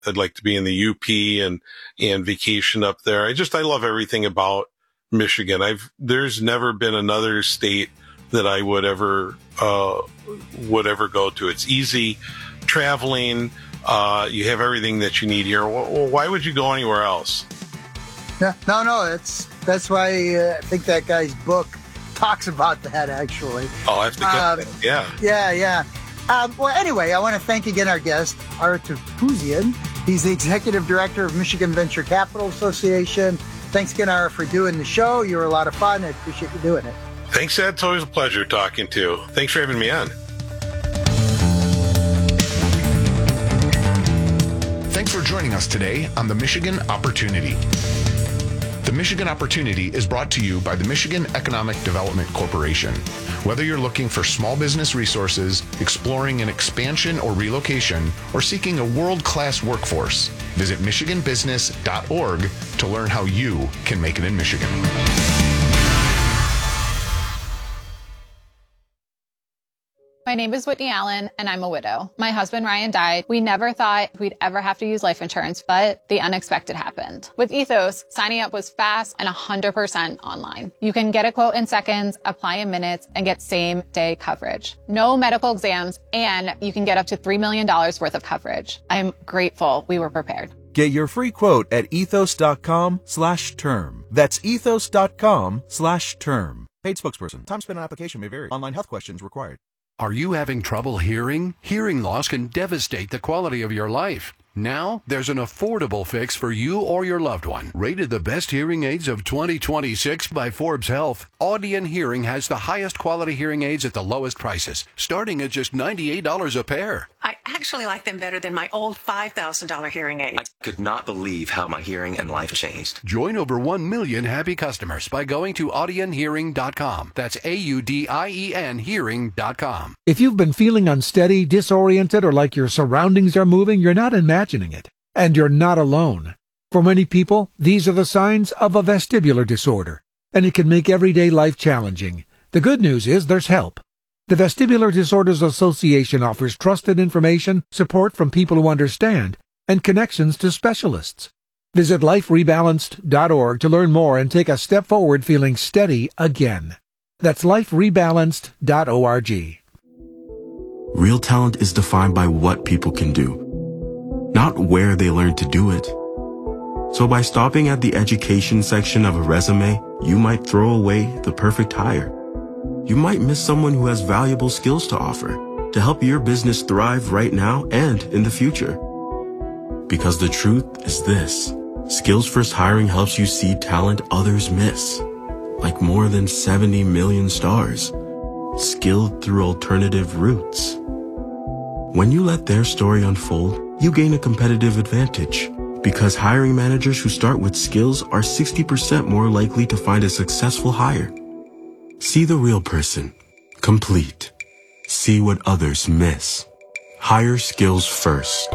I'd like to be in the UP and vacation up there. I love everything about Michigan. There's never been another state that I would ever go to. It's easy traveling. You have everything that you need here. Why would you go anywhere else? Yeah, no. That's why I think that guy's book talks about that, actually. Oh, I have to get that. Yeah. Yeah. Well, anyway, I want to thank again our guest, Ara Toopuzian. He's the executive director of Michigan Venture Capital Association. Thanks again, Ara, for doing the show. You were a lot of fun. I appreciate you doing it. Thanks, Ed. It's always a pleasure talking to you. Thanks for having me on. Thanks for joining us today on the Michigan Opportunity. The Michigan Opportunity is brought to you by the Michigan Economic Development Corporation. Whether you're looking for small business resources, exploring an expansion or relocation, or seeking a world-class workforce, visit michiganbusiness.org to learn how you can make it in Michigan. My name is Whitney Allen, and I'm a widow. My husband, Ryan, died. We never thought we'd ever have to use life insurance, but the unexpected happened. With Ethos, signing up was fast and 100% online. You can get a quote in seconds, apply in minutes, and get same-day coverage. No medical exams, and you can get up to $3 million worth of coverage. I'm grateful we were prepared. Get your free quote at ethos.com/term. That's ethos.com/term. Paid spokesperson. Time spent on application may vary. Online health questions required. Are you having trouble hearing? Hearing loss can devastate the quality of your life. Now, there's an affordable fix for you or your loved one. Rated the best hearing aids of 2026 by Forbes Health, Audion Hearing has the highest quality hearing aids at the lowest prices, starting at just $98 a pair. I actually like them better than my old $5,000 hearing aids. I could not believe how my hearing and life changed. Join over 1 million happy customers by going to audionhearing.com. That's AUDIEN hearing.com. If you've been feeling unsteady, disoriented, or like your surroundings are moving, you're not imagining it. And you're not alone. For many people, these are the signs of a vestibular disorder, and it can make everyday life challenging. The good news is there's help. The Vestibular Disorders Association offers trusted information, support from people who understand, and connections to specialists. Visit liferebalanced.org to learn more and take a step forward feeling steady again. That's liferebalanced.org. Real talent is defined by what people can do, not where they learn to do it. So by stopping at the education section of a resume, you might throw away the perfect hire. You might miss someone who has valuable skills to offer to help your business thrive right now and in the future. Because the truth is this: Skills First Hiring helps you see talent others miss, like more than 70 million stars, skilled through alternative routes. When you let their story unfold, you gain a competitive advantage, because hiring managers who start with skills are 60% more likely to find a successful hire. See the real person, complete. See what others miss. Hire skills first.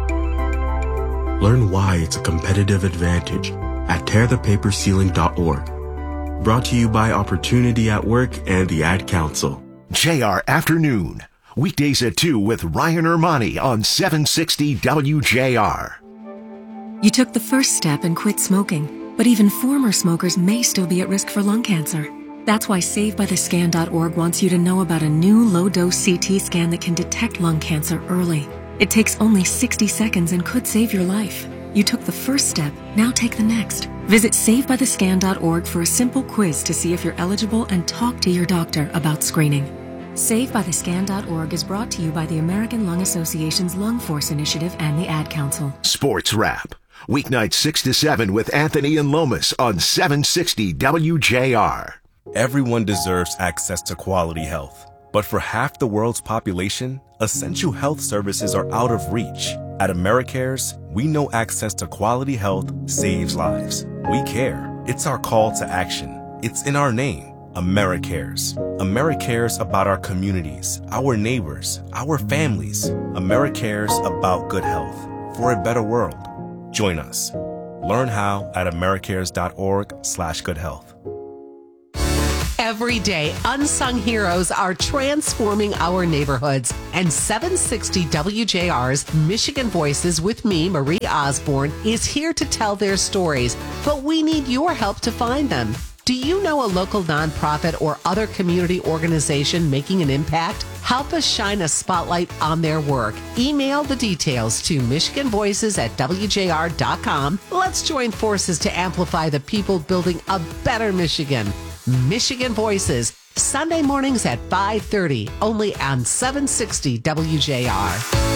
Learn why it's a competitive advantage at tearthepaperceiling.org. Brought to you by Opportunity at Work and the Ad Council. JR Afternoon, weekdays at 2 with Ryan Ermani on 760 WJR. You took the first step and quit smoking, but even former smokers may still be at risk for lung cancer. That's why SaveByTheScan.org wants you to know about a new low-dose CT scan that can detect lung cancer early. It takes only 60 seconds and could save your life. You took the first step, now take the next. Visit SaveByTheScan.org for a simple quiz to see if you're eligible and talk to your doctor about screening. SaveByTheScan.org is brought to you by the American Lung Association's Lung Force Initiative and the Ad Council. Sports Wrap, weeknights 6 to 7 with Anthony and Lomas on 760 WJR. Everyone deserves access to quality health. But for half the world's population, essential health services are out of reach. At AmeriCares, we know access to quality health saves lives. We care. It's our call to action. It's in our name, AmeriCares. AmeriCares about our communities, our neighbors, our families. AmeriCares about good health for a better world. Join us. Learn how at americares.org/goodhealth. Every day, unsung heroes are transforming our neighborhoods. And 760 WJR's Michigan Voices with me, Marie Osborne, is here to tell their stories. But we need your help to find them. Do you know a local nonprofit or other community organization making an impact? Help us shine a spotlight on their work. Email the details to michiganvoices@wjr.com. Let's join forces to amplify the people building a better Michigan. Michigan Voices, Sunday mornings at 5:30, only on 760 WJR.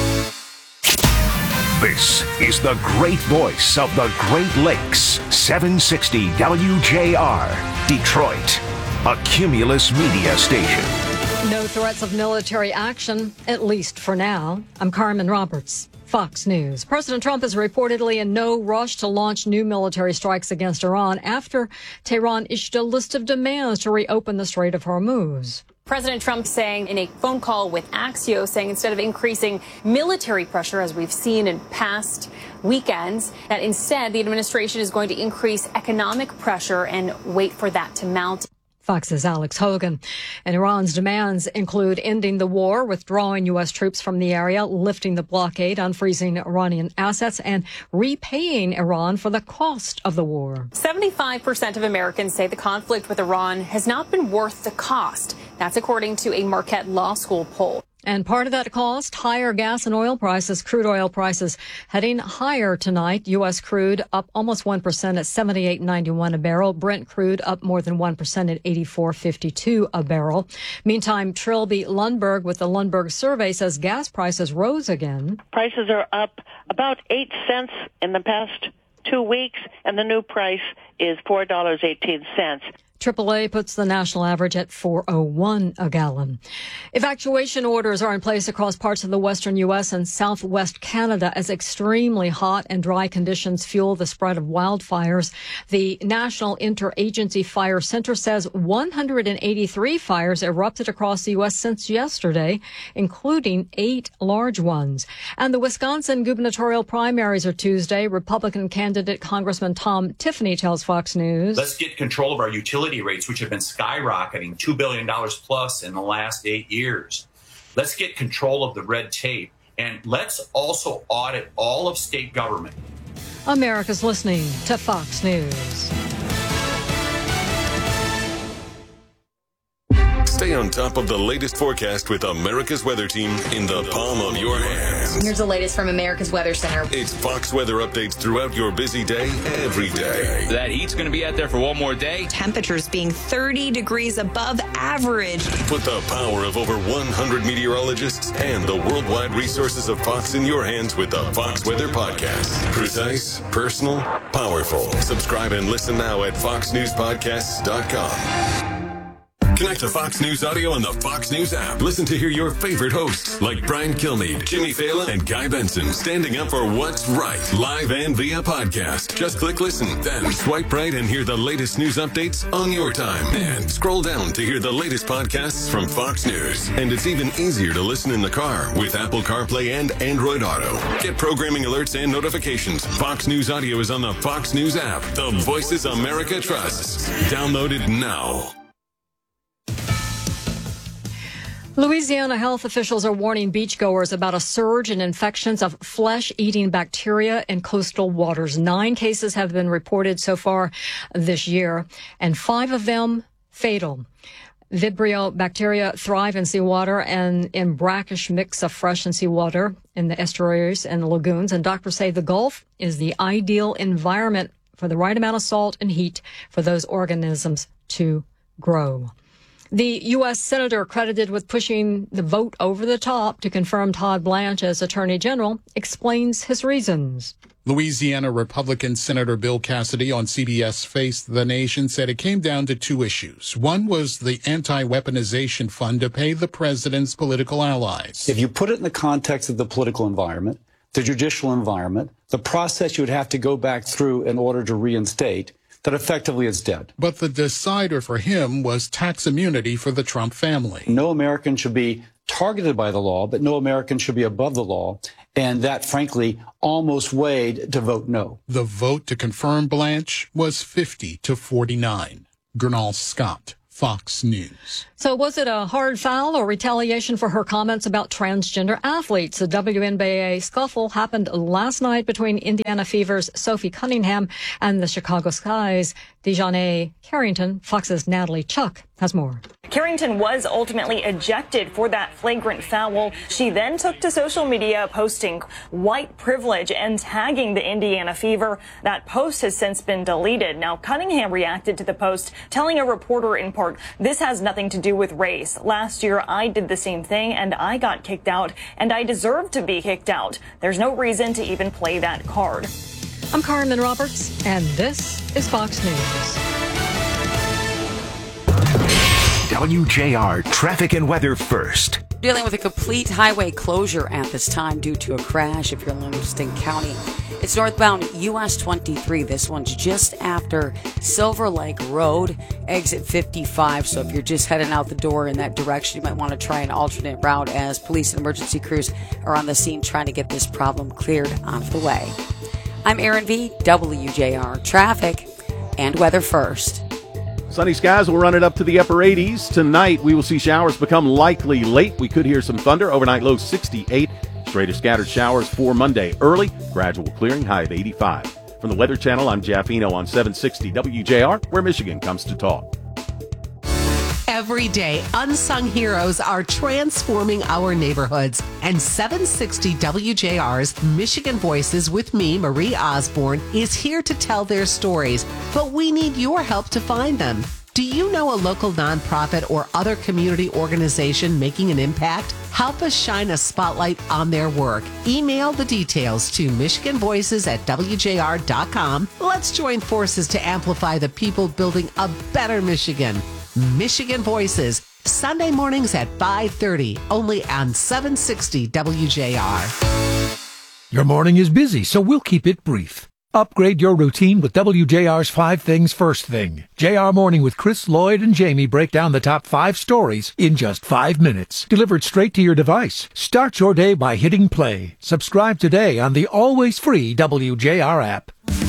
This is the great voice of the Great Lakes, 760 WJR, Detroit, a Cumulus media station. No threats of military action, at least for now. I'm Carmen Roberts, Fox News. President Trump is reportedly in no rush to launch new military strikes against Iran after Tehran issued a list of demands to reopen the Strait of Hormuz. President Trump saying in a phone call with Axios, saying instead of increasing military pressure, as we've seen in past weekends, that instead the administration is going to increase economic pressure and wait for that to mount. Fox's Alex Hogan. And Iran's demands include ending the war, withdrawing U.S. troops from the area, lifting the blockade, unfreezing Iranian assets, and repaying Iran for the cost of the war. 75% of Americans say the conflict with Iran has not been worth the cost. That's according to a Marquette Law School poll. And part of that cost, higher gas and oil prices, crude oil prices heading higher tonight. U.S. crude up almost 1% at $78.91 a barrel. Brent crude up more than 1% at $84.52 a barrel. Meantime, Trilby Lundberg with the Lundberg survey says gas prices rose again. Prices are up about 8 cents in the past 2 weeks, and the new price is $4.18. AAA puts the national average at $4.01 a gallon. Evacuation orders are in place across parts of the western U.S. and southwest Canada as extremely hot and dry conditions fuel the spread of wildfires. The National Interagency Fire Center says 183 fires erupted across the U.S. since yesterday, including 8 large ones. And the Wisconsin gubernatorial primaries are Tuesday. Republican candidate Congressman Tom Tiffany tells Fox News, let's get control of our utility rates, which have been skyrocketing $2 billion plus in the last 8 years. Let's get control of the red tape, and let's also audit all of state government. America's listening to Fox News. Stay on top of the latest forecast with America's Weather Team in the palm of your hands. Here's the latest from America's Weather Center. It's Fox weather updates throughout your busy day, every day. That heat's going to be out there for one more day. Temperatures being 30 degrees above average. Put the power of over 100 meteorologists and the worldwide resources of Fox in your hands with the Fox Weather Podcast. Precise, personal, powerful. Subscribe and listen now at foxnewspodcasts.com. Connect to Fox News Audio on the Fox News app. Listen to hear your favorite hosts like Brian Kilmeade, Jimmy Fallon, and Guy Benson standing up for what's right, live and via podcast. Just click listen, then swipe right and hear the latest news updates on your time. And scroll down to hear the latest podcasts from Fox News. And it's even easier to listen in the car with Apple CarPlay and Android Auto. Get programming alerts and notifications. Fox News Audio is on the Fox News app. The voices America trusts. Download it now. Louisiana health officials are warning beachgoers about a surge in infections of flesh-eating bacteria in coastal waters. 9 cases have been reported so far this year, and 5 of them fatal. Vibrio bacteria thrive in seawater and in brackish mix of fresh and seawater in the estuaries and the lagoons. And doctors say the Gulf is the ideal environment for the right amount of salt and heat for those organisms to grow. The U.S. Senator credited with pushing the vote over the top to confirm Todd Blanche as Attorney General explains his reasons. Louisiana Republican Senator Bill Cassidy on CBS Face the Nation said it came down to 2 issues. One was the anti-weaponization fund to pay the president's political allies. If you put it in the context of the political environment, the judicial environment, the process you would have to go back through in order to reinstate, that effectively it's dead. But the decider for him was tax immunity for the Trump family. No American should be targeted by the law, but no American should be above the law. And that, frankly, almost weighed to vote no. The vote to confirm Blanche was 50-49. Gernal Scott, Fox News. So was it a hard foul or retaliation for her comments about transgender athletes? The WNBA scuffle happened last night between Indiana Fever's Sophie Cunningham and the Chicago Sky's Dejounte Carrington. Fox's Natalie Chuck has more. Carrington was ultimately ejected for that flagrant foul. She then took to social media posting white privilege and tagging the Indiana Fever. That post has since been deleted. Now, Cunningham reacted to the post, telling a reporter in part, "This has nothing to do with race. Last year, I did the same thing and I got kicked out, and I deserve to be kicked out. There's no reason to even play that card." I'm Carmen Roberts, and this is Fox News. WJR traffic and weather first. Dealing with a complete highway closure at this time due to a crash if you're in Livingston County. It's northbound US 23. This one's just after Silver Lake Road, exit 55. So if you're just heading out the door in that direction, you might want to try an alternate route as police and emergency crews are on the scene trying to get this problem cleared out of the way. I'm Erin V, WJR traffic and weather first. Sunny skies will run it up to the upper 80s. Tonight, we will see showers become likely late. We could hear some thunder. Overnight low 68. Stray to scattered showers for Monday. Early, gradual clearing, high of 85. From the Weather Channel, I'm Jeff Eno on 760 WJR, where Michigan comes to talk. Every day, unsung heroes are transforming our neighborhoods. And 760 WJR's Michigan Voices with me, Marie Osborne, is here to tell their stories. But we need your help to find them. Do you know a local nonprofit or other community organization making an impact? Help us shine a spotlight on their work. Email the details to michiganvoices@wjr.com. Let's join forces to amplify the people building a better Michigan. Michigan Voices, Sunday mornings at 5:30, only on 760 WJR. Your morning is busy, so we'll keep it brief. Upgrade your routine with WJR's 5 Things First Thing. JR Morning with Chris, Lloyd, and Jamie break down the top 5 stories in just 5 minutes. Delivered straight to your device. Start your day by hitting play. Subscribe today on the always free WJR app.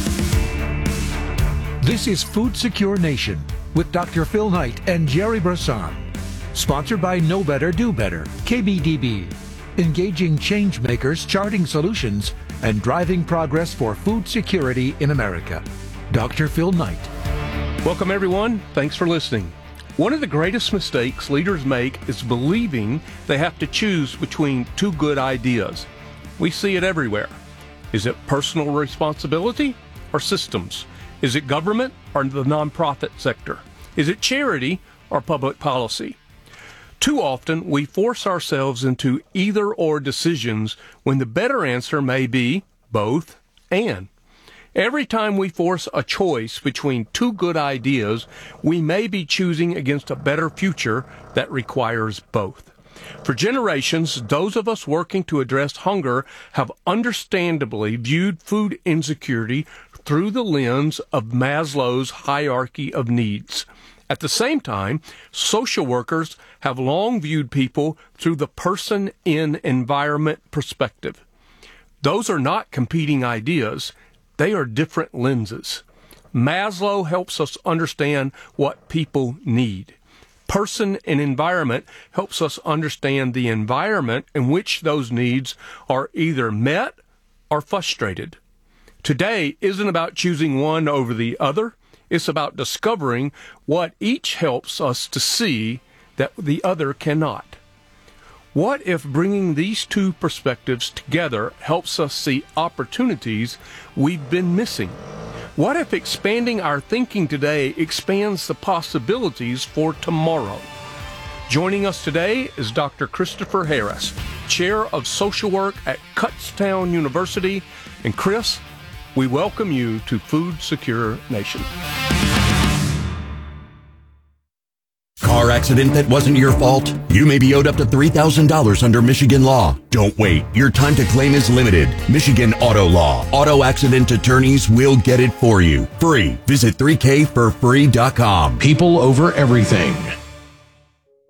This is Food Secure Nation with Dr. Phil Knight and Jerry Brisson. Sponsored by Know Better, Do Better, KBDB. Engaging change makers, charting solutions, and driving progress for food security in America. Dr. Phil Knight. Welcome, everyone. Thanks for listening. One of the greatest mistakes leaders make is believing they have to choose between 2 good ideas. We see it everywhere. Is it personal responsibility or systems? Is it government or the nonprofit sector? Is it charity or public policy? Too often, we force ourselves into either-or decisions when the better answer may be both and. Every time we force a choice between 2 good ideas, we may be choosing against a better future that requires both. For generations, those of us working to address hunger have understandably viewed food insecurity through the lens of Maslow's hierarchy of needs. At the same time, social workers have long viewed people through the person in environment perspective. Those are not competing ideas. They are different lenses. Maslow helps us understand what people need. Person and environment helps us understand the environment in which those needs are either met or frustrated. Today isn't about choosing one over the other. It's about discovering what each helps us to see that the other cannot. What if bringing these 2 perspectives together helps us see opportunities we've been missing? What if expanding our thinking today expands the possibilities for tomorrow? Joining us today is Dr. Christopher Harris, Chair of Social Work at Kutztown University. And Chris, we welcome you to Food Secure Nation. Car accident that wasn't your fault? You may be owed up to $3,000 under Michigan law. Don't wait. Your time to claim is limited. Michigan Auto Law. Auto accident attorneys will get it for you. Free. Visit 3kforfree.com. People over everything.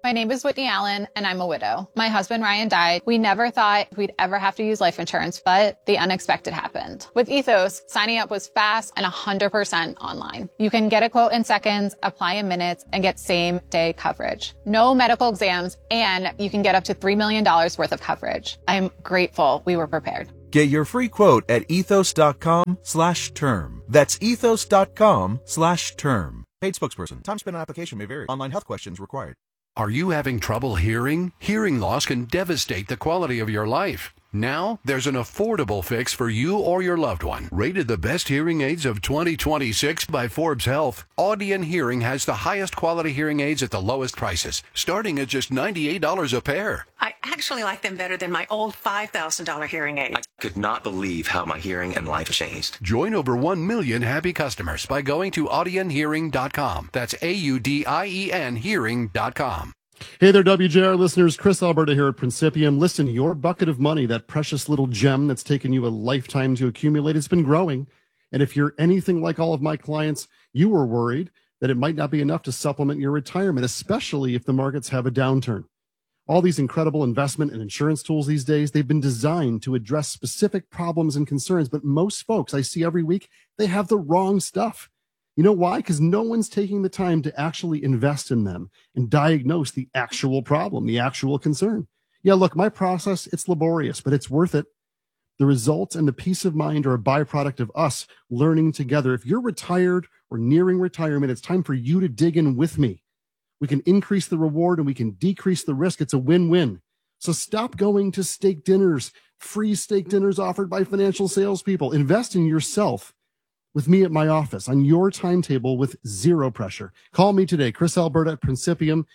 My name is Whitney Allen, and I'm a widow. My husband, Ryan, died. We never thought we'd ever have to use life insurance, but the unexpected happened. With Ethos, signing up was fast and 100% online. You can get a quote in seconds, apply in minutes, and get same-day coverage. No medical exams, and you can get up to $3 million worth of coverage. I'm grateful we were prepared. Get your free quote at ethos.com/term. That's ethos.com/term. Paid spokesperson. Time spent on application may vary. Online health questions required. Are you having trouble hearing? Hearing loss can devastate the quality of your life. Now, there's an affordable fix for you or your loved one. Rated the best hearing aids of 2026 by Forbes Health, Audion Hearing has the highest quality hearing aids at the lowest prices, starting at just $98 a pair. I actually like them better than my old $5,000 hearing aid. I could not believe how my hearing and life changed. Join over 1 million happy customers by going to audionhearing.com. That's AUDIEN hearing.com. Hey there, WJR listeners. Chris Alberta here at Principium. Listen, your bucket of money, that precious little gem that's taken you a lifetime to accumulate, has been growing. And if you're anything like all of my clients, you were worried that it might not be enough to supplement your retirement, especially if the markets have a downturn. All these incredible investment and insurance tools these days, they've been designed to address specific problems and concerns. But most folks I see every week, they have the wrong stuff. You know why? Because no one's taking the time to actually invest in them and diagnose the actual problem, the actual concern. Yeah, look, my process, it's laborious, but it's worth it. The results and the peace of mind are a byproduct of us learning together. If you're retired or nearing retirement, it's time for you to dig in with me. We can increase the reward and we can decrease the risk. It's a win-win. So stop going to steak dinners, free steak dinners offered by financial salespeople. Invest in yourself with me at my office on your timetable with zero pressure. Call me today, Chris Alberta at Principium,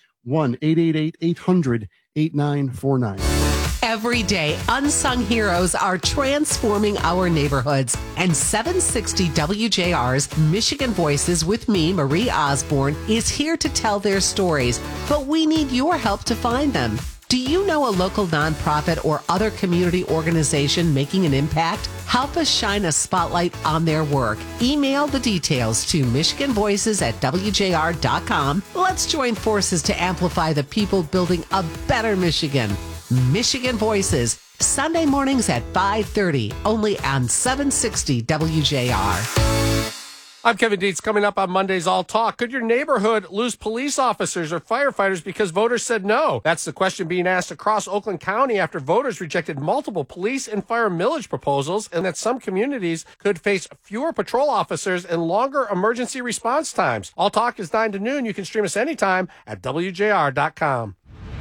1-888-800-8949. Every day, unsung heroes are transforming our neighborhoods. And 760 WJR's Michigan Voices with me, Marie Osborne, is here to tell their stories. But we need your help to find them. Do you know a local nonprofit or other community organization making an impact? Help us shine a spotlight on their work. Email the details to michiganvoices@wjr.com. Let's join forces to amplify the people building a better Michigan. Michigan Voices, Sunday mornings at 5:30, only on 760 WJR. I'm Kevin Dietz. Coming up on Monday's All Talk. Could your neighborhood lose police officers or firefighters because voters said no? That's the question being asked across Oakland County after voters rejected multiple police and fire millage proposals, and that some communities could face fewer patrol officers and longer emergency response times. All Talk is 9 to noon. You can stream us anytime at WJR.com.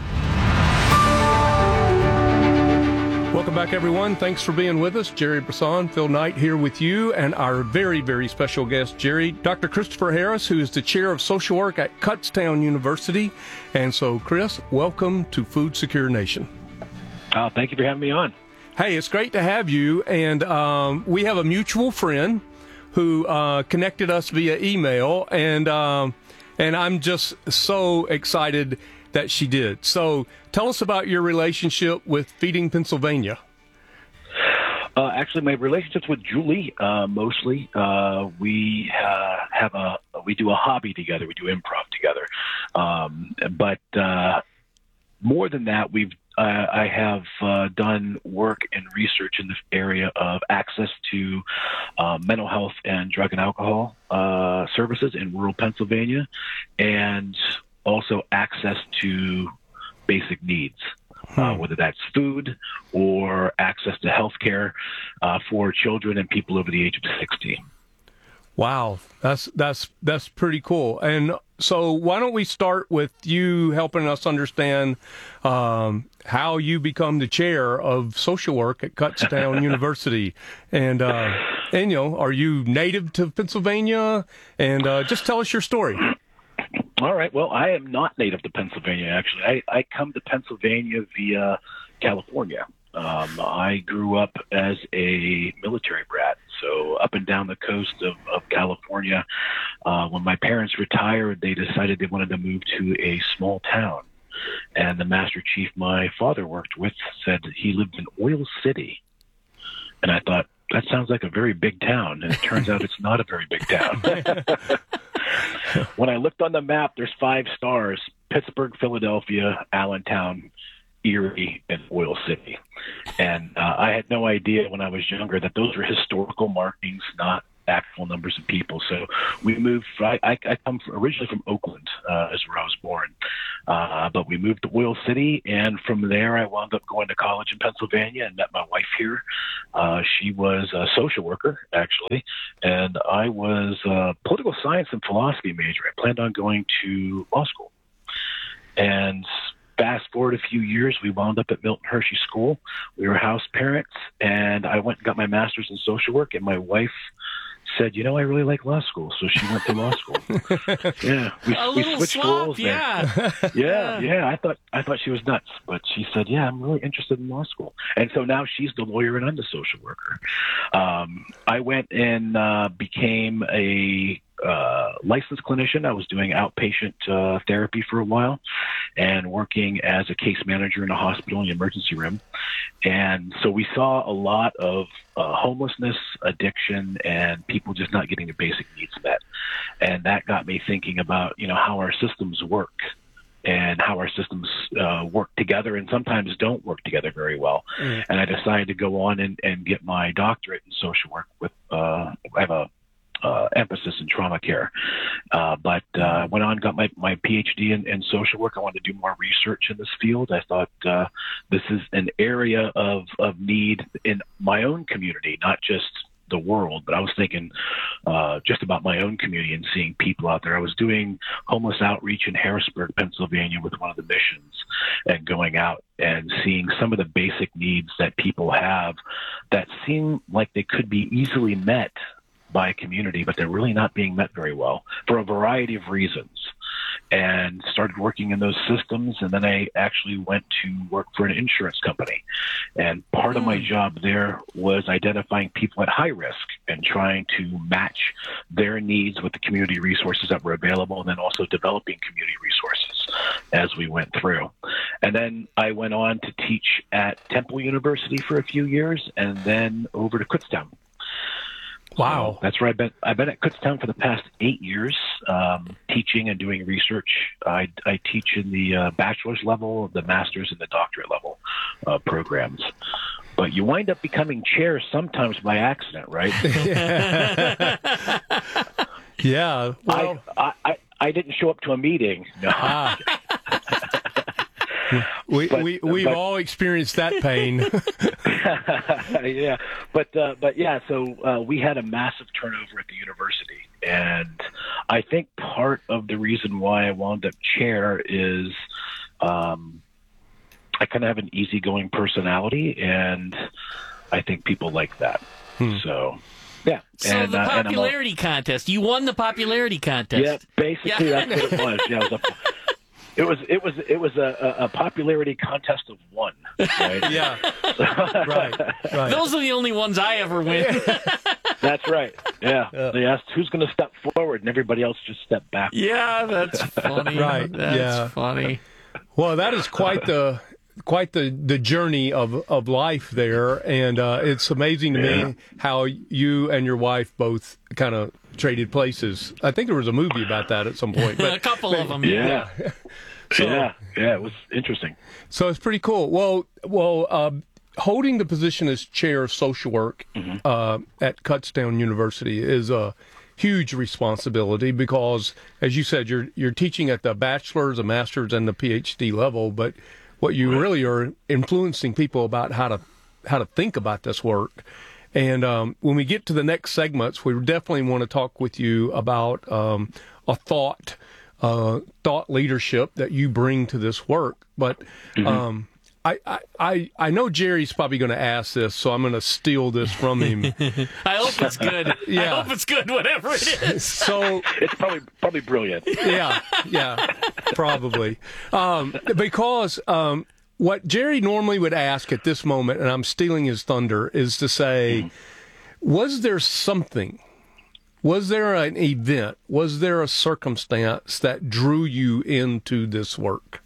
Welcome back, everyone. Thanks for being with us. Jerry Brisson, Phil Knight here with you, and our very, very special guest, Jerry, Dr. Christopher Harris, who is the chair of social work at Kutztown University. And so, Chris, welcome to Food Secure Nation. Oh, thank you for having me on. Hey, it's great to have you. And we have a mutual friend who connected us via email, and I'm just so excited that she did. So tell us about your relationship with Feeding Pennsylvania. Actually, my relationship's with Julie mostly. We do a hobby together. We do improv together. But more than that, I have done work and research in the area of access to mental health and drug and alcohol services in rural Pennsylvania, and also access to basic needs, whether that's food or access to health care for children and people over the age of 60. Wow, that's pretty cool. And so why don't we start with you helping us understand how you become the chair of social work at Kutztown University, and you know, are you native to Pennsylvania? And just tell us your story. All right. Well, I am not native to Pennsylvania, actually. I come to Pennsylvania via California. I grew up as a military brat, so up and down the coast of California. When my parents retired, they decided they wanted to move to a small town. And the Master Chief my father worked with said he lived in Oil City. And I thought, that sounds like a very big town. And it turns out it's not a very big town. When I looked on the map, there's 5 stars: Pittsburgh, Philadelphia, Allentown, Erie, and Oil City. And I had no idea when I was younger that those were historical markings, not actual numbers of people. So we moved. I come originally from Oakland, is where I was born, but we moved to Oil City, and from there I wound up going to college in Pennsylvania and met my wife here. She was a social worker, actually, and I was a political science and philosophy major. I planned on going to law school, and fast forward a few years, we wound up at Milton Hershey School. We were house parents, and I went and got my master's in social work, and my wife said, I really like law school. So she went to law school. Yeah. We switched roles. Yeah. Yeah. I thought she was nuts, but she said, yeah, I'm really interested in law school. And so now she's the lawyer and I'm the social worker. I went and became a licensed clinician. I was doing outpatient therapy for a while and working as a case manager in a hospital in the emergency room. And so we saw a lot of homelessness, addiction, and people just not getting their basic needs met. And that got me thinking about, how our systems work and how our systems work together and sometimes don't work together very well. Mm. And I decided to go on and get my doctorate in social work with, I have a emphasis in trauma care. But went on, got my PhD in social work. I wanted to do more research in this field. I thought this is an area of need in my own community, not just the world, but I was thinking just about my own community and seeing people out there. I was doing homeless outreach in Harrisburg, Pennsylvania with one of the missions and going out and seeing some of the basic needs that people have that seem like they could be easily met by a community, but they're really not being met very well for a variety of reasons. And started working in those systems, and then I actually went to work for an insurance company. And part of my job there was identifying people at high risk and trying to match their needs with the community resources that were available, and then also developing community resources as we went through. And then I went on to teach at Temple University for a few years, and then over to Kutztown. Wow. So that's where I've been at Kutztown for the past 8 years, teaching and doing research. I teach in the bachelor's level, the master's, and the doctorate level programs. But you wind up becoming chair sometimes by accident, right? Yeah. Well, I didn't show up to a meeting. No. We've all experienced that pain. Yeah, but yeah. So we had a massive turnover at the university, and I think part of the reason why I wound up chair is I kind of have an easygoing personality, and I think people like that. So. Yeah. So the popularity contest. You won the popularity contest. Yeah, basically that's what it was. Yeah, it was a popularity contest of one. Right? Yeah. Right. Those are the only ones I ever win. That's right. Yeah. They asked who's going to step forward, and everybody else just stepped back. Yeah, that's funny. Right. That's funny. Well, that is quite the journey of life there, and it's amazing to me how you and your wife both kind of traded places. I think there was a movie about that at some point. But, a couple of them. Yeah. So, yeah, it was interesting. So it's pretty cool. Well, holding the position as chair of social work at Kutztown University is a huge responsibility because, as you said, you're teaching at the bachelor's, a master's, and the PhD level, but what you really are influencing people about how to think about this work. And when we get to the next segments, we definitely want to talk with you about a thought leadership that you bring to this work. But I know Jerry's probably going to ask this, so I'm going to steal this from him. I hope it's good. Yeah. I hope it's good, whatever it is. So it's probably brilliant. Yeah, probably. Because what Jerry normally would ask at this moment, and I'm stealing his thunder, is to say, was there something? Was there an event? Was there a circumstance that drew you into this work?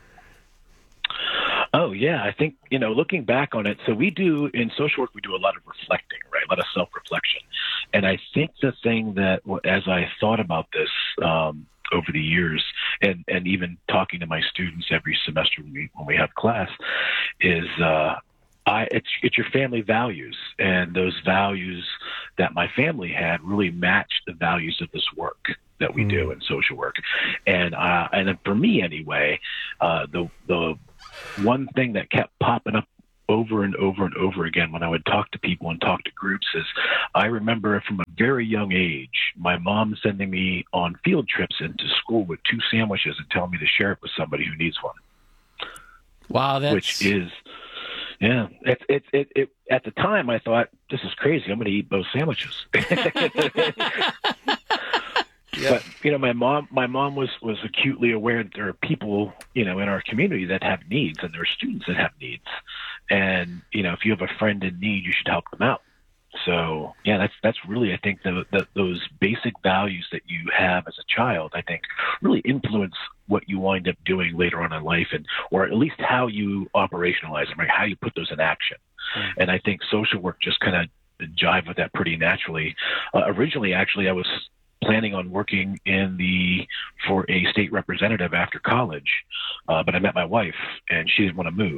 Oh, yeah. I think, looking back on it, so we do, in social work, we do a lot of reflecting, right? A lot of self-reflection. And And I think the thing that, as I thought about this over the years, and even talking to my students every semester when we have class, is it's your family values, and those values that my family had really match the values of this work that we do in social work. And for me anyway, the one thing that kept popping up over and over and over again when I would talk to people and talk to groups is I remember from a very young age, my mom sending me on field trips into school with 2 sandwiches and telling me to share it with somebody who needs one. Wow, which is, yeah, it at the time I thought, this is crazy. I'm going to eat both sandwiches. But my mom was acutely aware that there are people in our community that have needs, and there are students that have needs, and if you have a friend in need, you should help them out. So yeah, that's really, I think, those basic values that you have as a child, I think, really influence what you wind up doing later on in life, or at least how you operationalize them, right? How you put those in action. And I think social work just kind of jive with that pretty naturally. Originally, actually, I was planning on working for a state representative after college, but I met my wife, and she didn't want to move.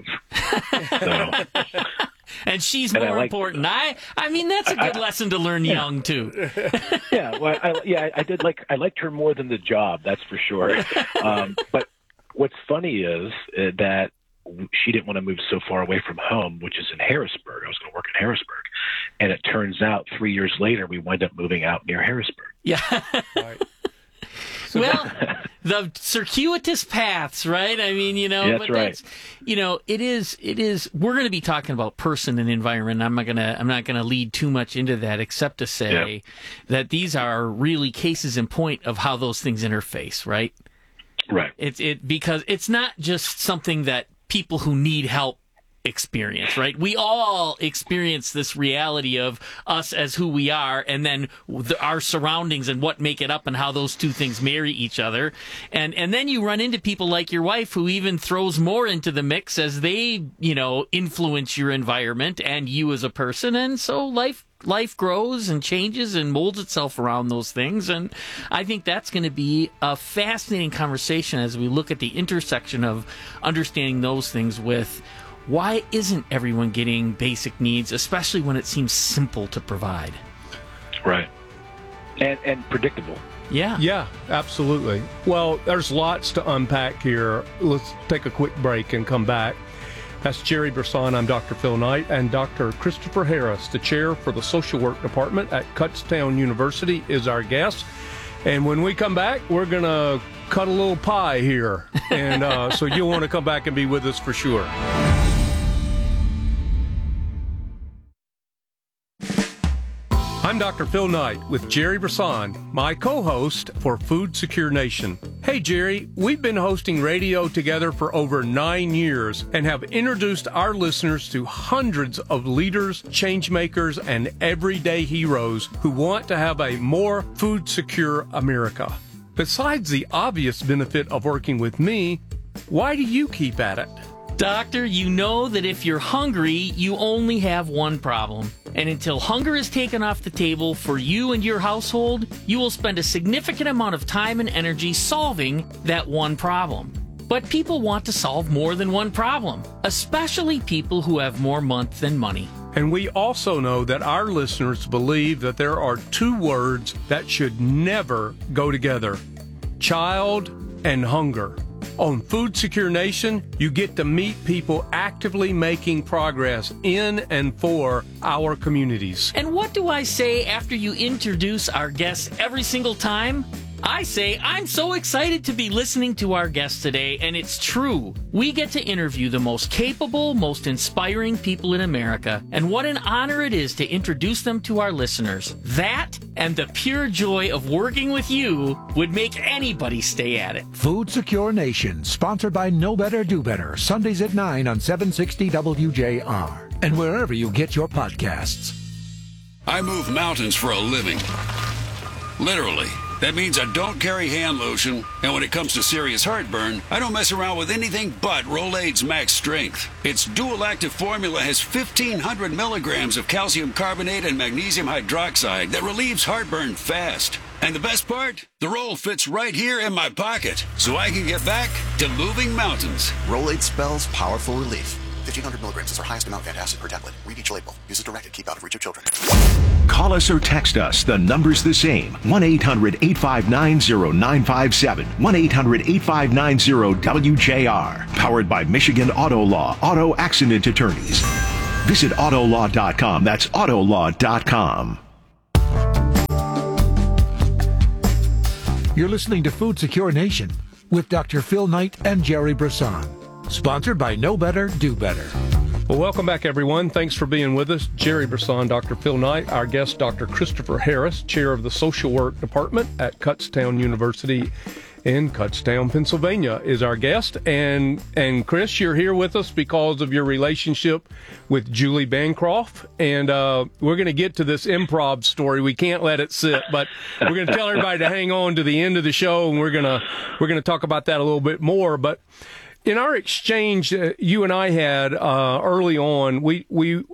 So, and she's more important. I mean, that's a good lesson to learn young too. Yeah, well, I liked her more than the job, that's for sure. But what's funny is that she didn't want to move so far away from home, which is in Harrisburg. I was going to work in Harrisburg. And it turns out 3 years later, we wind up moving out near Harrisburg. Yeah. Right. Well, the circuitous paths, right? I mean, that's but right. It is, we're going to be talking about person and environment. I'm not going to lead too much into that, except to say that these are really cases in point of how those things interface, right? Right. Because it's not just something that people who need help experience, right? We all experience this reality of us as who we are, and then our surroundings and what make it up, and how those two things marry each other. And then you run into people like your wife, who even throws more into the mix as they, influence your environment and you as a person. And so life grows and changes and molds itself around those things. And I think that's going to be a fascinating conversation as we look at the intersection of understanding those things with why isn't everyone getting basic needs, especially when it seems simple to provide. Right. And predictable. Yeah. Yeah, absolutely. Well, there's lots to unpack here. Let's take a quick break and come back. That's Jerry Brisson. I'm Dr. Phil Knight, and Dr. Christopher Harris, the chair for the Social Work Department at Kutztown University, is our guest. And when we come back, we're going to cut a little pie here. And so you'll want to come back and be with us for sure. I'm Dr. Phil Knight with Jerry Brisson, my co-host for Food Secure Nation. Hey, Jerry, we've been hosting radio together for over 9 years and have introduced our listeners to hundreds of leaders, change makers, and everyday heroes who want to have a more food secure America. Besides the obvious benefit of working with me, why do you keep at it? Doctor, you know that if you're hungry, you only have one problem. And until hunger is taken off the table for you and your household, you will spend a significant amount of time and energy solving that one problem. But people want to solve more than one problem, especially people who have more month than money. And we also know that our listeners believe that there are 2 words that should never go together: child and hunger. On Food Secure Nation, you get to meet people actively making progress in and for our communities. And what do I say after you introduce our guests every single time? I say, I'm so excited to be listening to our guests today, and it's true. We get to interview the most capable, most inspiring people in America, and what an honor it is to introduce them to our listeners. That, and the pure joy of working with you, would make anybody stay at it. Food Secure Nation, sponsored by Know Better, Do Better, Sundays at 9 on 760 WJR, and wherever you get your podcasts. I move mountains for a living. Literally. That means I don't carry hand lotion, and when it comes to serious heartburn, I don't mess around with anything but Rolaids Max Strength. Its dual-active formula has 1,500 milligrams of calcium carbonate and magnesium hydroxide that relieves heartburn fast. And the best part? The roll fits right here in my pocket, so I can get back to moving mountains. Rolaids spells powerful relief. 1,500 milligrams is our highest amount of antacid per tablet. Read each label. Use as directed. Keep out of reach of children. Call us or text us. The number's the same. 1-800-859-0957. 1-800-859-0WJR. Powered by Michigan Auto Law. Auto Accident Attorneys. Visit autolaw.com. That's autolaw.com. You're listening to Food Secure Nation with Dr. Phil Knight and Jerry Brisson. Sponsored by Know Better, Do Better. Well, welcome back, everyone. Thanks for being with us. Jerry Brisson, Dr. Phil Knight, our guest, Dr. Christopher Harris, chair of the Social Work Department at Kutztown University in Kutztown, Pennsylvania, is our guest. And Chris, you're here with us because of your relationship with Julie Bancroft. And we're going to get to this improv story. We can't let it sit, but we're going to tell everybody to hang on to the end of the show, and we're going to talk about that a little bit more. But in our exchange you and I had early on, we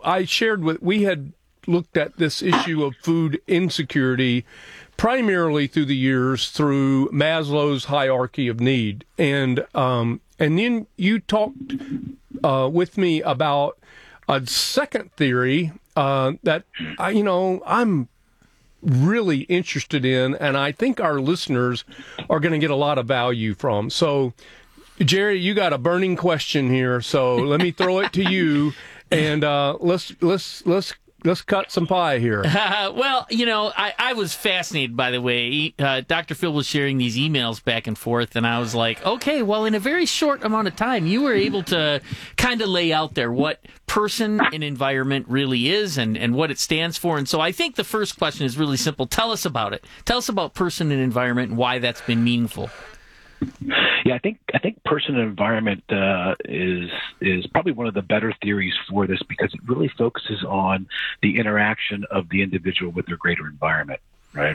had looked at this issue of food insecurity primarily through the years through Maslow's hierarchy of need, and then you talked with me about a second theory that I'm really interested in, and I think our listeners are going to get a lot of value from. So, Jerry, you got a burning question here, so let me throw it to you, and let's cut some pie here. Well, I was fascinated, by the way. Dr. Phil was sharing these emails back and forth, and I was like, okay, well, in a very short amount of time, you were able to kind of lay out there what person and environment really is and what it stands for. And so I think the first question is really simple. Tell us about it. Tell us about person and environment and why that's been meaningful. Yeah, I think person and environment is probably one of the better theories for this, because it really focuses on the interaction of the individual with their greater environment. Right?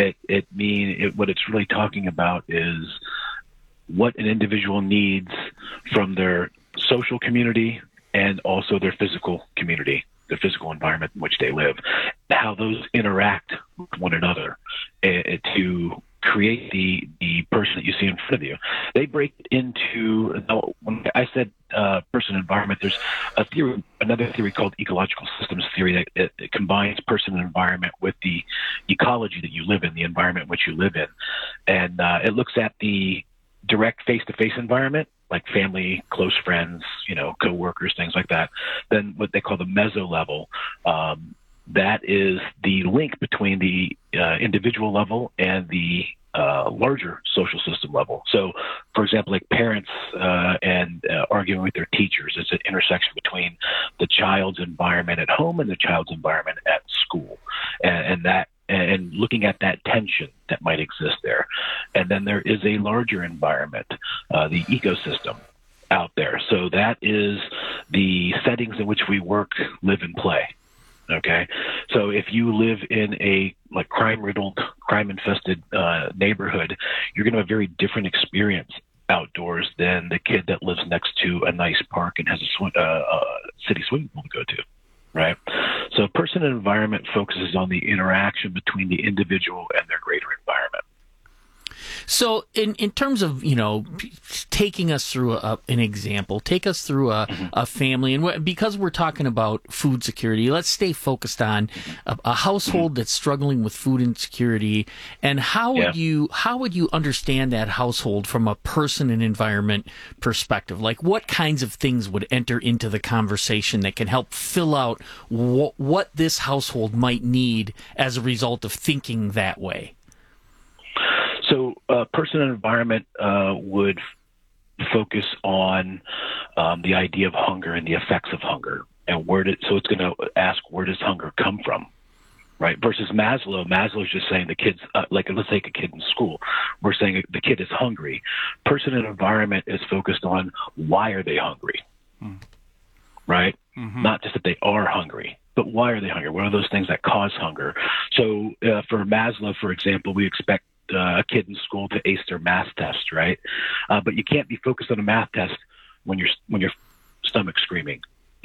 What it's really talking about is what an individual needs from their social community and also their physical community, the physical environment in which they live, how those interact with one another to create the person that you see in front of you. They break into, when I said person environment, there's another theory called ecological systems theory that it combines person and environment with the ecology that you live in, the environment in which you live in. And it looks at the direct face-to-face environment, like family, close friends, coworkers, things like that. Then what they call the meso level, that is the link between the individual level and the larger social system level. So, for example, like parents and arguing with their teachers, it's an intersection between the child's environment at home and the child's environment at school, and looking at that tension that might exist there. And then there is a larger environment, the ecosystem out there. So that is the settings in which we work, live, and play. Okay, so if you live in a crime-riddled, crime-infested neighborhood, you're going to have a very different experience outdoors than the kid that lives next to a nice park and has a city swimming pool to go to, right? So person and environment focuses on the interaction between the individual and their greater environment. So in terms of, taking us through an example, take us through a family, and because we're talking about food security, let's stay focused on a household that's struggling with food insecurity, and how would you understand that household from a person and environment perspective? Like, what kinds of things would enter into the conversation that can help fill out what this household might need as a result of thinking that way? So person and environment would focus on the idea of hunger and the effects of hunger, and so it's going to ask, where does hunger come from, right? Versus Maslow's just saying the kid's let's take a kid in school. We're saying the kid is hungry. Person and environment is focused on, why are they hungry, right? Mm-hmm. Not just that they are hungry, but why are they hungry? What are those things that cause hunger? So for Maslow, for example, we expect a kid in school to ace their math test, right? But you can't be focused on a math test when your stomach's screaming.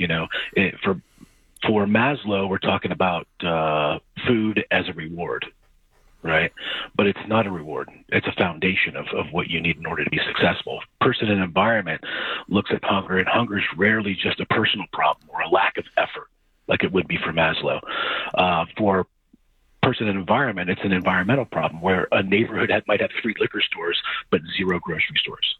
For Maslow, we're talking about food as a reward, right? But it's not a reward. It's a foundation of what you need in order to be successful. Person and environment looks at hunger, and hunger is rarely just a personal problem or a lack of effort, like it would be for Maslow. For person and environment, it's an environmental problem where a neighborhood might have 3 liquor stores but 0 grocery stores.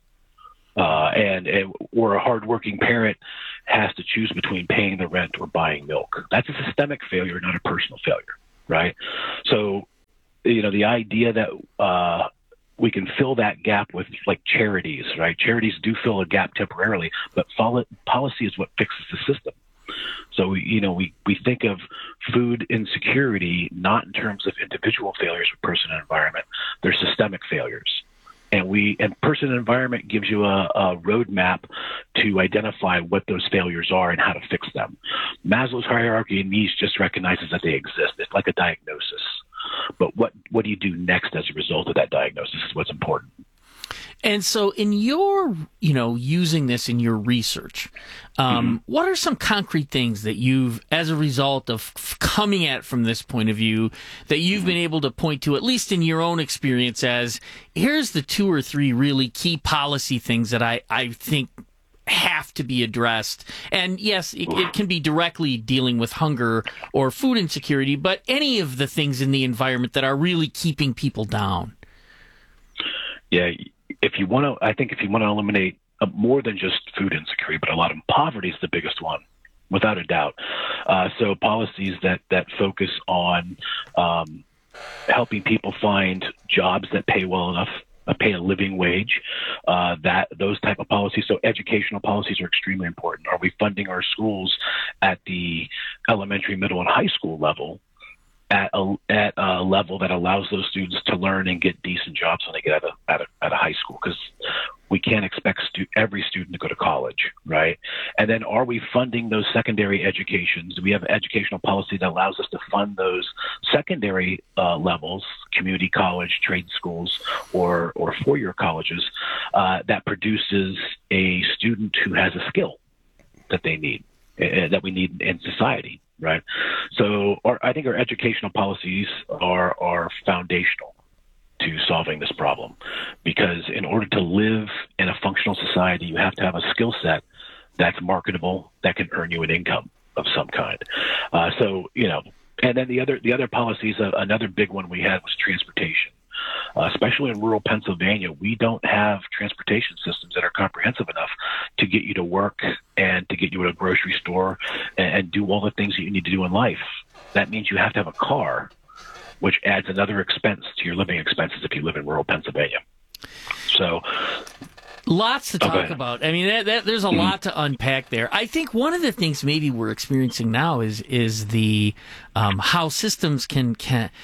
Or a hardworking parent has to choose between paying the rent or buying milk. That's a systemic failure, not a personal failure, right? So, the idea that we can fill that gap with like charities, right? Charities do fill a gap temporarily, but policy is what fixes the system. So, we think of food insecurity not in terms of individual failures with person and environment. They're systemic failures. And person and environment gives you a roadmap to identify what those failures are and how to fix them. Maslow's hierarchy of needs just recognizes that they exist. It's like a diagnosis. But what do you do next as a result of that diagnosis is what's important. And so in your, using this in your research, what are some concrete things that you've, as a result of coming at it from this point of view, that you've been able to point to, at least in your own experience, as here's the 2 or 3 really key policy things that I think have to be addressed? And yes, it can be directly dealing with hunger or food insecurity, but any of the things in the environment that are really keeping people down. Yeah. If you want to eliminate more than just food insecurity, but a lot of poverty is the biggest one, without a doubt. So policies that focus on helping people find jobs that pay well enough, pay a living wage, those type of policies. So educational policies are extremely important. Are we funding our schools at the elementary, middle, and high school level at a level that allows those students to learn and get decent jobs when they get out of high school? Because we can't expect every student to go to college, right? And then are we funding those secondary educations? Do we have an educational policy that allows us to fund those secondary levels, community college, trade schools, or 4-year colleges that produces a student who has a skill that they need, that we need in society? Right. So I think our educational policies are foundational to solving this problem, because in order to live in a functional society, you have to have a skill set that's marketable, that can earn you an income of some kind. And then the other policies, another big one we had was transportation. Especially in rural Pennsylvania, we don't have transportation systems that are comprehensive enough to get you to work and to get you to a grocery store and do all the things that you need to do in life. That means you have to have a car, which adds another expense to your living expenses if you live in rural Pennsylvania. So lots to talk about. I mean, there's a lot to unpack there. I think one of the things maybe we're experiencing now is the how systems can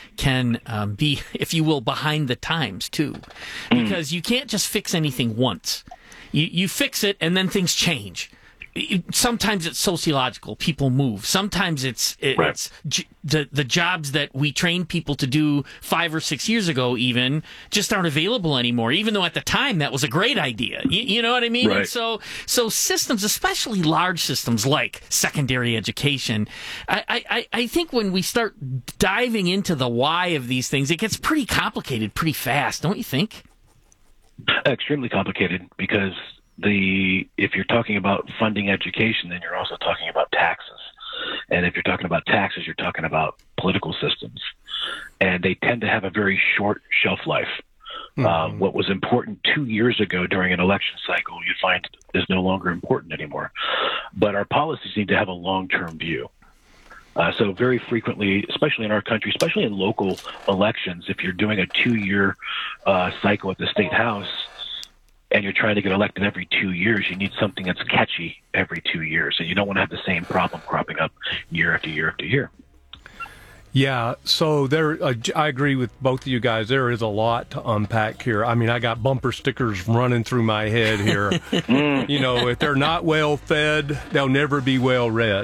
be, if you will, behind the times too, because you can't just fix anything once. You fix it and then things change. Sometimes it's sociological. People move. Sometimes it's the jobs that we trained people to do 5 or 6 years ago even just aren't available anymore, even though at the time that was a great idea. You know what I mean? Right. And so systems, especially large systems like secondary education, I think when we start diving into the why of these things, it gets pretty complicated pretty fast, don't you think? Extremely complicated, because if you're talking about funding education, then you're also talking about taxes. And if you're talking about taxes, you're talking about political systems. And they tend to have a very short shelf life. What was important 2 years ago during an election cycle, you find is no longer important anymore. But our policies need to have a long-term view. So very frequently, especially in our country, especially in local elections, if you're doing a 2-year cycle at the state house, and you're trying to get elected every 2 years, you need something that's catchy every 2 years. And you don't want to have the same problem cropping up year after year after year. Yeah, so I agree with both of you guys. There is a lot to unpack here. I mean, I got bumper stickers running through my head here. If they're not well fed, they'll never be well read.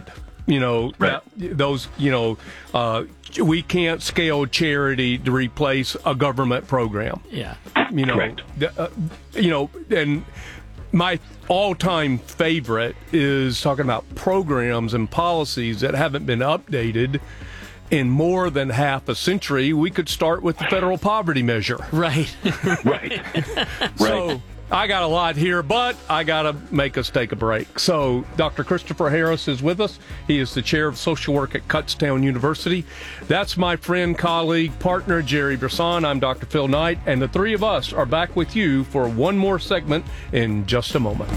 We can't scale charity to replace a government program. Yeah. Correct. And my all-time favorite is talking about programs and policies that haven't been updated in more than half a century. We could start with the federal poverty measure. Right. Right. So I got a lot here, but I got to make us take a break. So Dr. Christopher Harris is with us. He is the chair of social work at Kutztown University. That's my friend, colleague, partner, Jerry Brisson. I'm Dr. Phil Knight, and the three of us are back with you for one more segment in just a moment.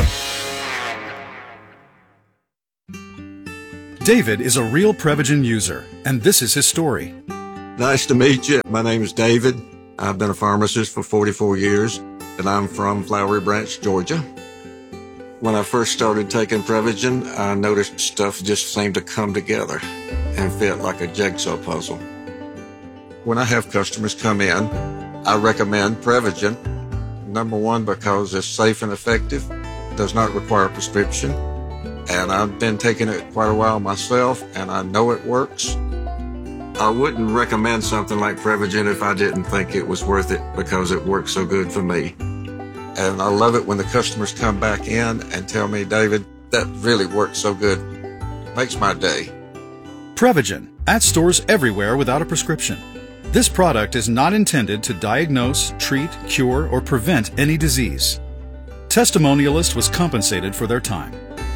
David is a real Prevagen user, and this is his story. Nice to meet you. My name is David. I've been a pharmacist for 44 years, and I'm from Flowery Branch, Georgia. When I first started taking Prevagen, I noticed stuff just seemed to come together and fit like a jigsaw puzzle. When I have customers come in, I recommend Prevagen. Number one, because it's safe and effective, does not require a prescription. And I've been taking it quite a while myself, and I know it works. I wouldn't recommend something like Prevagen if I didn't think it was worth it because it works so good for me. And I love it when the customers come back in and tell me, David, that really works so good. Makes my day. Prevagen, at stores everywhere without a prescription. This product is not intended to diagnose, treat, cure, or prevent any disease. Testimonialist was compensated for their time.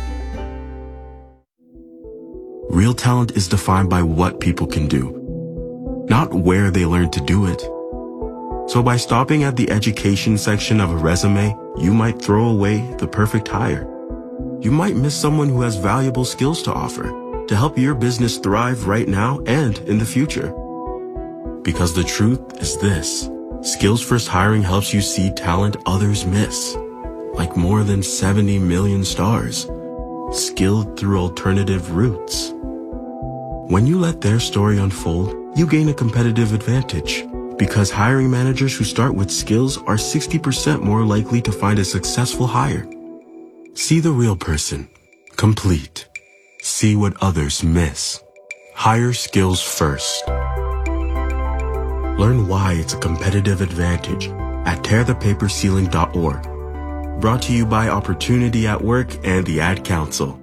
Real talent is defined by what people can do, not where they learn to do it. So by stopping at the education section of a resume, you might throw away the perfect hire. You might miss someone who has valuable skills to offer to help your business thrive right now and in the future. Because the truth is this: Skills First Hiring helps you see talent others miss, like more than 70 million stars, skilled through alternative routes. When you let their story unfold, you gain a competitive advantage, because hiring managers who start with skills are 60% more likely to find a successful hire. See the real person. Complete. See what others miss. Hire skills first. Learn why it's a competitive advantage at tearthepaperceiling.org. Brought to you by Opportunity at Work and the Ad Council.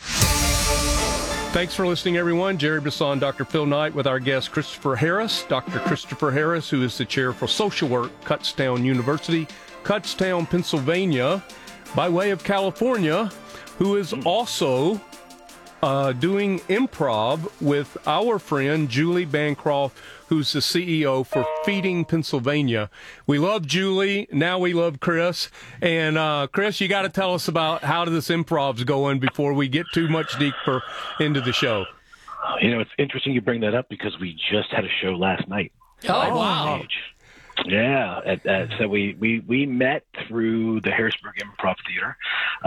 Thanks for listening, everyone. Jerry Brisson, Dr. Phil Knight, with our guest Christopher Harris. Dr. Christopher Harris, who is the chair for social work, Kutztown University, Kutztown, Pennsylvania, by way of California, who is also doing improv with our friend Julie Bancroft, who's the CEO for Feeding Pennsylvania. We love Julie. Now we love Chris. And Chris, you got to tell us about how this improv's going before we get too much deeper into the show. It's interesting you bring that up because we just had a show last night. Oh, wow. Yeah. So we met through the Harrisburg Improv Theater.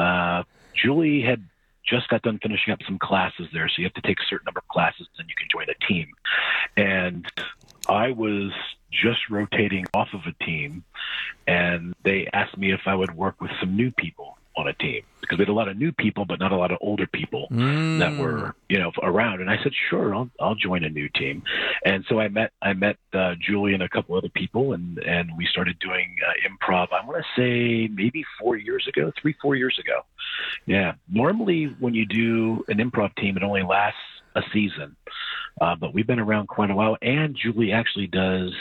Julie had just got done finishing up some classes there, so you have to take a certain number of classes, and you can join a team. And I was just rotating off of a team, and they asked me if I would work with some new people on a team, because we had a lot of new people, but not a lot of older people that were, around. And I said, sure, I'll join a new team. And so I met Julie and a couple other people, and we started doing improv. I want to say maybe 4 years ago, 3-4 years ago. Yeah. Normally when you do an improv team, it only lasts a season. But we've been around quite a while, and Julie actually does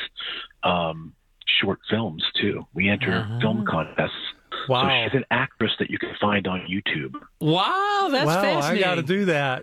short films too. We enter film contests. Wow. So she's an actress that you can find on YouTube. Wow, that's fascinating. I got to do that.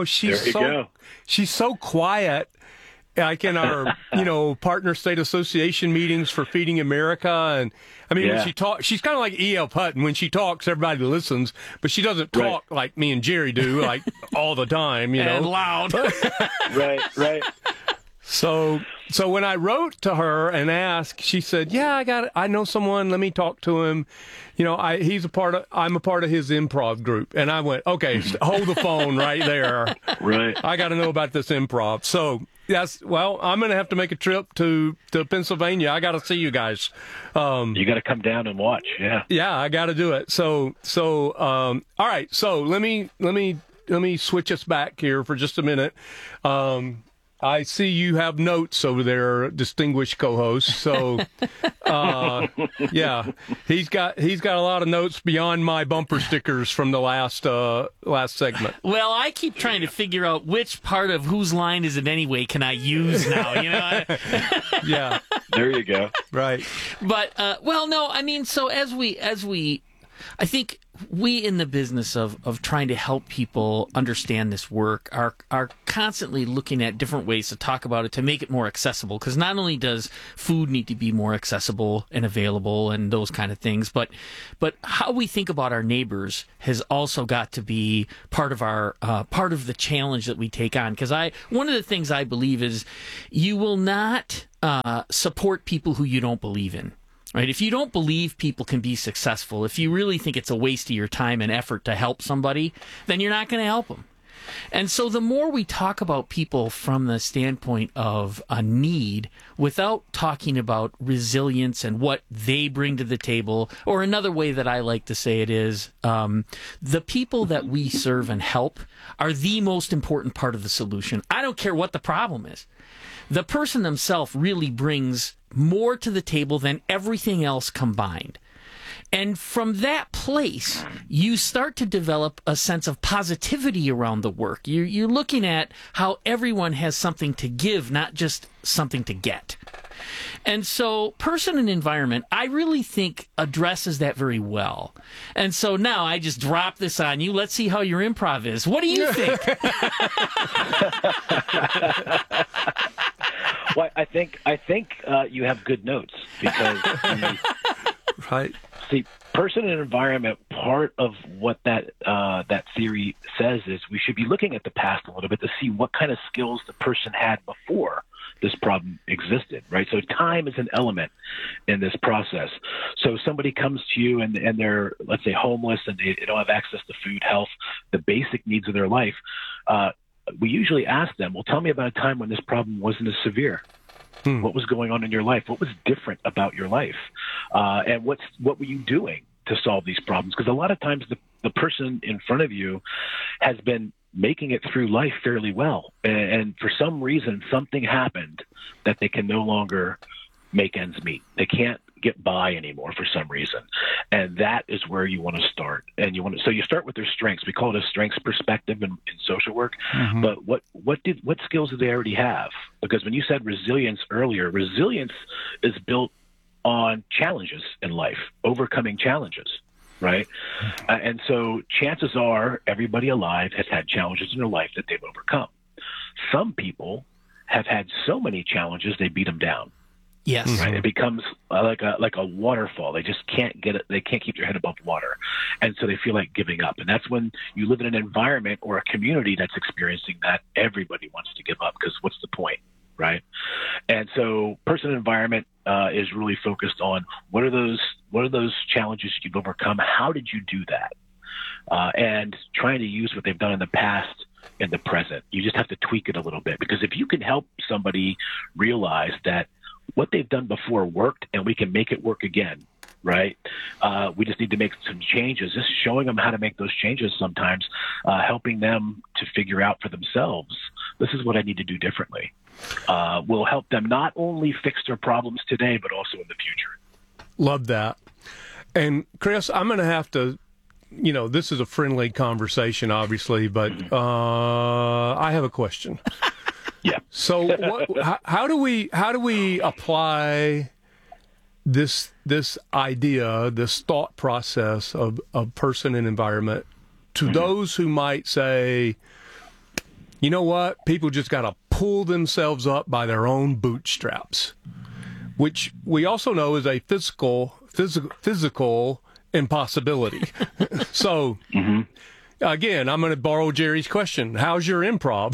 She's so quiet. Like in our, partner state association meetings for Feeding America. And I mean, when she talks, she's kind of like E.L. Putton. When she talks, everybody listens, but she doesn't talk like me and Jerry do, like all the time, And loud. Right. So when I wrote to her and asked, she said, "Yeah, I know someone. Let me talk to him. I'm a part of his improv group." And I went, "Okay, hold the phone right there. Right. I got to know about this improv." So I'm going to have to make a trip to Pennsylvania. I got to see you guys. You got to come down and watch. Yeah. Yeah, I got to do it. So all right. So let me me switch us back here for just a minute. I see you have notes over there, distinguished co-host. So, yeah, he's got a lot of notes beyond my bumper stickers from the last segment. Well, I keep trying to figure out which part of whose line is it anyway can I use now. Yeah, there you go. Right. But well, no, I mean, so as we, I think we in the business of trying to help people understand this work are constantly looking at different ways to talk about it to make it more accessible. Because not only does food need to be more accessible and available and those kind of things, but how we think about our neighbors has also got to be part of our part of the challenge that we take on. Because one of the things I believe is you will not support people who you don't believe in. Right? If you don't believe people can be successful, if you really think it's a waste of your time and effort to help somebody, then you're not going to help them. And so the more we talk about people from the standpoint of a need without talking about resilience and what they bring to the table, or another way that I like to say it is, the people that we serve and help are the most important part of the solution. I don't care what the problem is. The person themselves really brings more to the table than everything else combined. And from that place, you start to develop a sense of positivity around the work. You're looking at how everyone has something to give, not just something to get. And so person and environment, I really think addresses that very well. And so now I just drop this on you. Let's see how your improv is. What do you think? Well, I think you have good notes because right. See, person and environment. Part of what that theory says is we should be looking at the past a little bit to see what kind of skills the person had before this problem existed, right? So time is an element in this process. So somebody comes to you and they're, let's say, homeless and they don't have access to food, health, the basic needs of their life. We usually ask them, well, tell me about a time when this problem wasn't as severe. What was going on in your life? What was different about your life? And what were you doing to solve these problems? Because a lot of times the person in front of you has been making it through life fairly well. And for some reason, something happened that they can no longer make ends meet. They can't get by anymore for some reason. And that is where you want to start. And so you start with their strengths. We call it a strengths perspective in social work. Mm-hmm. But what skills do they already have? Because when you said resilience earlier, resilience is built on challenges in life, overcoming challenges. Right. And so chances are everybody alive has had challenges in their life that they've overcome. Some people have had so many challenges, they beat them down. Yes. Right. It becomes like a waterfall. They just can't get it. They can't keep their head above water. And so they feel like giving up. And that's when you live in an environment or a community that's experiencing that. Everybody wants to give up because what's the point? Right. And so person environment is really focused on what are those challenges you've overcome? How did you do that? And trying to use what they've done in the past in the present. You just have to tweak it a little bit, because if you can help somebody realize that what they've done before worked and we can make it work again, right? We just need to make some changes. Just showing them how to make those changes sometimes, helping them to figure out for themselves, this is what I need to do differently, will help them not only fix their problems today, but also in the future. Love that. And Chris, I'm going to have to, this is a friendly conversation, obviously, but I have a question. Yeah. So how do we apply this idea, this thought process of person and environment to those who might say, you know what, people just got to pull themselves up by their own bootstraps, which we also know is a physical impossibility. So. Mm-hmm. Again, I'm going to borrow Jerry's question. How's your improv?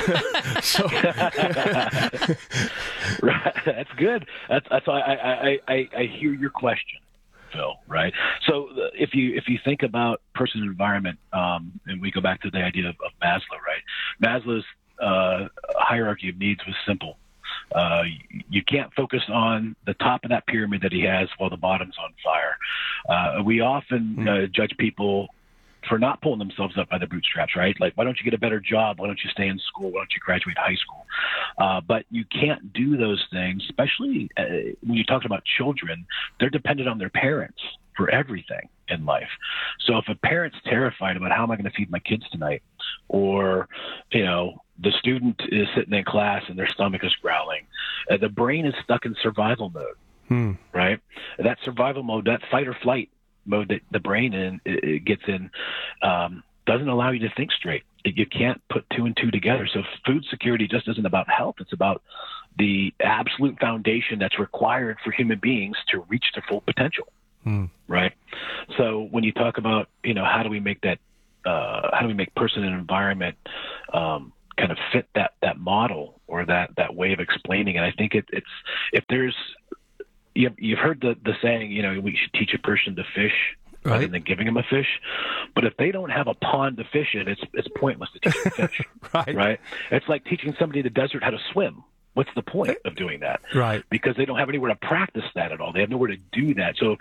Right. That's good. That's why I hear your question, Phil. Right. So if you think about person and environment, and we go back to the idea of Maslow, right? Maslow's hierarchy of needs was simple. You can't focus on the top of that pyramid that he has while the bottom's on fire. We often judge people for not pulling themselves up by the bootstraps, right? Like, why don't you get a better job? Why don't you stay in school? Why don't you graduate high school? But you can't do those things, especially when you're talking about children. They're dependent on their parents for everything in life. So if a parent's terrified about how am I going to feed my kids tonight, or, the student is sitting in class and their stomach is growling, the brain is stuck in survival mode, right? That survival mode, that fight or flight mode that the brain gets in, doesn't allow you to think straight. You can't put two and two together. So food security just isn't about health. It's about the absolute foundation that's required for human beings to reach their full potential. Right. So when you talk about, how do we make that, how do we make person and environment kind of fit that model or that way of explaining it? I think it's if there's, you've heard the saying, we should teach a person to fish rather than giving them a fish. But if they don't have a pond to fish in, it's pointless to teach them to fish. Right. It's like teaching somebody in the desert how to swim. What's the point of doing that? Right. Because they don't have anywhere to practice that at all. They have nowhere to do that. So,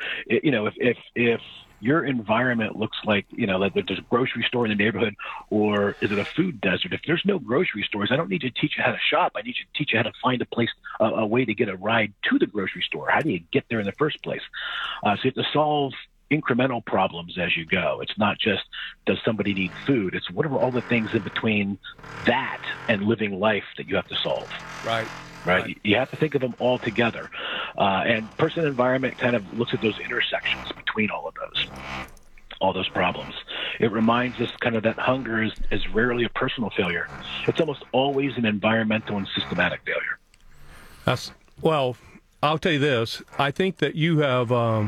if your environment looks like, like there's a grocery store in the neighborhood, or is it a food desert? If there's no grocery stores, I don't need to teach you how to shop. I need to teach you how to find a way to get a ride to the grocery store. How do you get there in the first place? So you have to solve incremental problems as you go. It's not just, does somebody need food? It's what are all the things in between that and living life that you have to solve. Right. You have to think of them all together. And person and environment kind of looks at those intersections between all those problems. It reminds us kind of that hunger is rarely a personal failure. It's almost always an environmental and systematic failure. Well, I'll tell you this. I think that you have,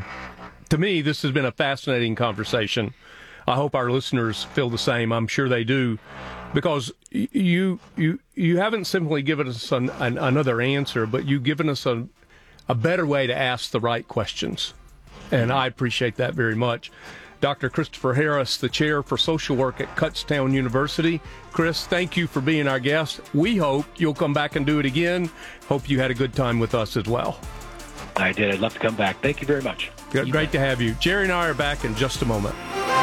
to me, this has been a fascinating conversation. I hope our listeners feel the same. I'm sure they do. Because you haven't simply given us another answer, but you've given us a better way to ask the right questions. And I appreciate that very much. Dr. Christopher Harris, the chair for social work at Kutztown University. Chris, thank you for being our guest. We hope you'll come back and do it again. Hope you had a good time with us as well. I did. I'd love to come back. Thank you very much. Great to have you. Jerry and I are back in just a moment.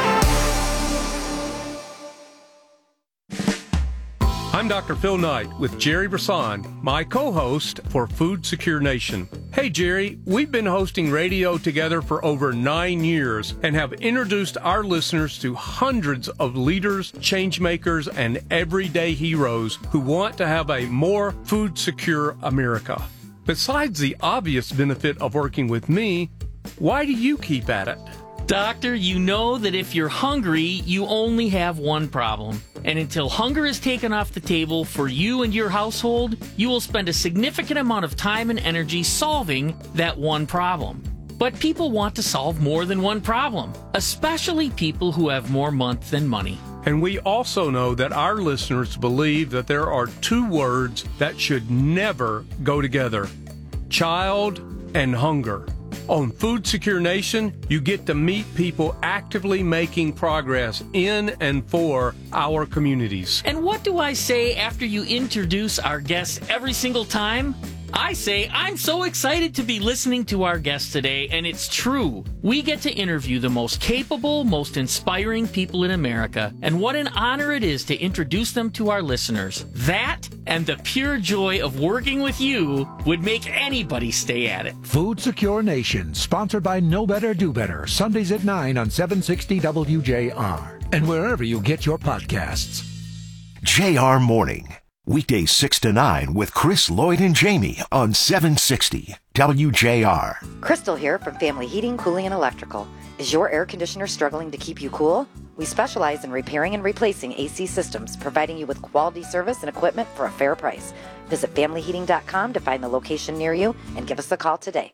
I'm Dr. Phil Knight with Jerry Brisson, my co-host for Food Secure Nation. Hey, Jerry, we've been hosting radio together for over 9 years and have introduced our listeners to hundreds of leaders, changemakers, and everyday heroes who want to have a more food secure America. Besides the obvious benefit of working with me, why do you keep at it? Doctor, you know that if you're hungry, you only have one problem. And until hunger is taken off the table for you and your household, you will spend a significant amount of time and energy solving that one problem. But people want to solve more than one problem, especially people who have more month than money. And we also know that our listeners believe that there are two words that should never go together: child and hunger. On Food Secure Nation, you get to meet people actively making progress in and for our communities. And what do I say after you introduce our guests every single time? I say, I'm so excited to be listening to our guests today, and it's true. We get to interview the most capable, most inspiring people in America, and what an honor it is to introduce them to our listeners. That, and the pure joy of working with you, would make anybody stay at it. Food Secure Nation, sponsored by Know Better, Do Better, Sundays at 9 on 760 WJR, and wherever you get your podcasts. JR Morning. Weekdays 6 to 9 with Chris, Lloyd, and Jamie on 760 WJR. Crystal here from Family Heating, Cooling, and Electrical. Is your air conditioner struggling to keep you cool? We specialize in repairing and replacing AC systems, providing you with quality service and equipment for a fair price. Visit FamilyHeating.com to find the location near you and give us a call today.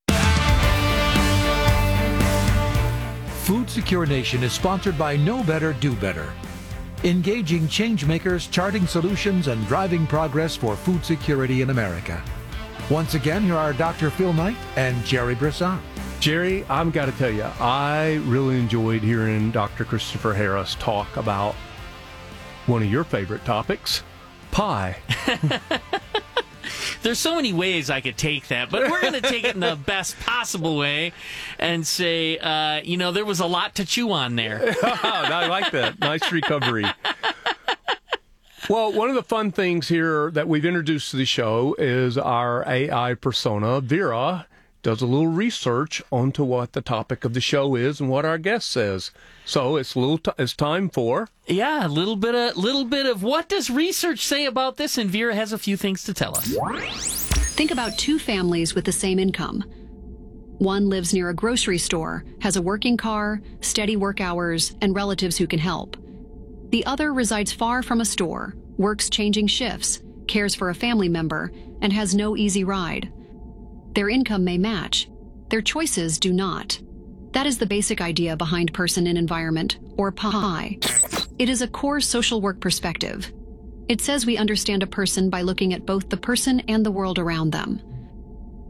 Food Secure Nation is sponsored by Know Better, Do Better. Engaging change makers, charting solutions, and driving progress for food security in America. Once again, here are Dr. Phil Knight and Jerry Brisson. Jerry, I've got to tell you, I really enjoyed hearing Dr. Christopher Harris talk about one of your favorite topics, pie. There's so many ways I could take that, but we're going to take it in the best possible way and say, there was a lot to chew on there. I like that. Nice recovery. Well, one of the fun things here that we've introduced to the show is our AI persona. Vera does a little research onto what the topic of the show is and what our guest says. So it's it's time for... Yeah, a little bit of what does research say about this? And Vera has a few things to tell us. Think about two families with the same income. One lives near a grocery store, has a working car, steady work hours, and relatives who can help. The other resides far from a store, works changing shifts, cares for a family member, and has no easy ride. Their income may match. Their choices do not. That is the basic idea behind person and environment, or PI. It is a core social work perspective. It says we understand a person by looking at both the person and the world around them.